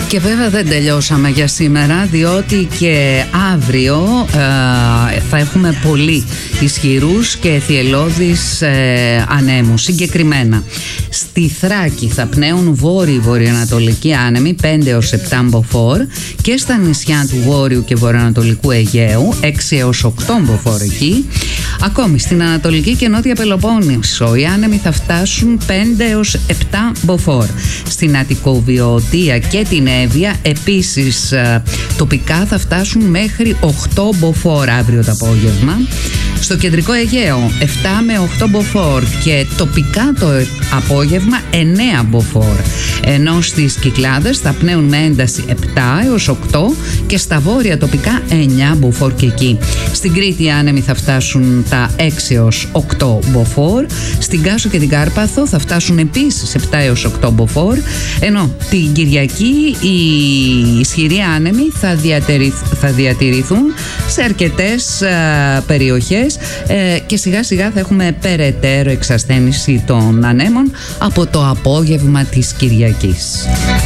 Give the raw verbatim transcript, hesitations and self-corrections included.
Και βέβαια δεν τελειώσαμε για σήμερα, διότι και αύριο ε, θα έχουμε πολύ ισχυρούς και θυελλώδεις ε, ανέμους. Συγκεκριμένα στη Θράκη θα πνέουν βόρειοι βορειοανατολικοί άνεμοι πέντε έως επτά μποφόρ και στα νησιά του Βόρειου και Βορειοανατολικού Αιγαίου έξι έως οκτώ μποφόρ εκεί. Ακόμη στην Ανατολική και Νότια Πελοπόννησο οι άνεμοι θα φτάσουν πέντε έως επτά μποφόρ. Στην Αττικοβιωτία και την Εύβοια επίσης τοπικά θα φτάσουν μέχρι οκτώ μποφόρ αύριο το απόγευμα. Στο Κεντρικό Αιγαίο επτά με οκτώ μποφόρ και τοπικά το απόγευμα εννέα μποφόρ. Ενώ στις Κυκλάδες θα πνέουν με ένταση επτά έως οκτώ και στα βόρεια τοπικά εννέα μποφόρ και εκεί. Στην Κρήτη οι άνεμοι θα φτάσουν τα έξι έως οκτώ μποφόρ. Στην Κάσο και την Κάρπαθο θα φτάσουν επίσης επτά έως οκτώ μποφόρ. Ενώ την Κυριακή οι ισχυροί άνεμοι θα, θα διατηρηθούν σε αρκετές α, περιοχές ε, και σιγά σιγά θα έχουμε περαιτέρω εξασθένηση των ανέμων από το απόγευμα της Κυριακής.